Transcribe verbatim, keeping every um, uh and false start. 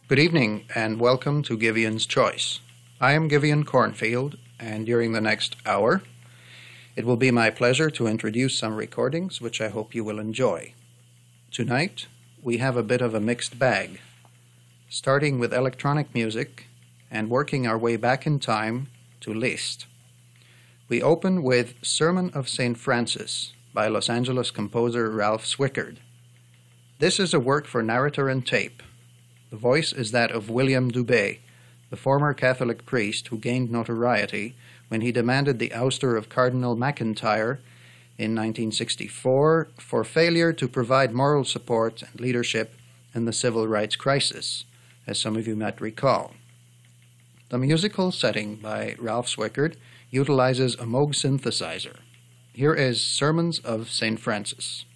Good evening and welcome to Givian's Choice. I am Givian Cornfield, and during the next hour, it will be my pleasure to introduce some recordings which I hope you will enjoy. Tonight, we have a bit of a mixed bag, starting with electronic music and working our way back in time to Liszt. We open with Sermon of Saint Francis by Los Angeles composer Ralph Swickard. This is a work for narrator and tape. The voice is that of William Dubé, the former Catholic priest who gained notoriety when he demanded the ouster of Cardinal MacIntyre in nineteen sixty-four for failure to provide moral support and leadership in the civil rights crisis, as some of you might recall. The musical setting by Ralph Swickard utilizes a Moog synthesizer. Here is Sermons of Saint Francis.